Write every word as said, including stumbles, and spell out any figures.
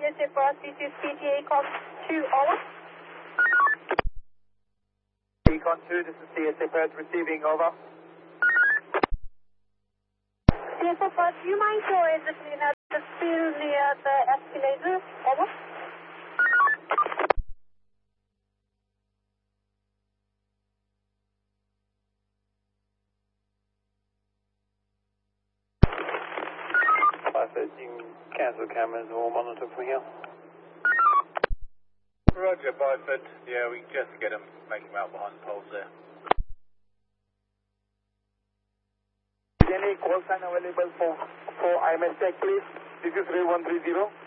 S A for us, this is P T A Econ two, over. Econ two, this is C S A Perth receiving, over. C S A Perth, do you mind your discipline at the field near the escalator, over? five thirteen, cancel cameras, all monitor from here. Roger, Byford. Yeah, we can just get them, make them out behind the poles there. Is any call sign available for, for I M S check, please? This is three one three zero.